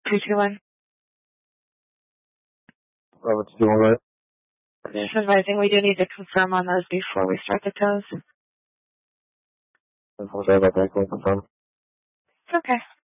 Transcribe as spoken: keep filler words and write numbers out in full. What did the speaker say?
Three, two, one. Robert, two, one, right? Just advising we do need to confirm on those before we start the tows. I'm sorry about that. Can you confirm? It's okay.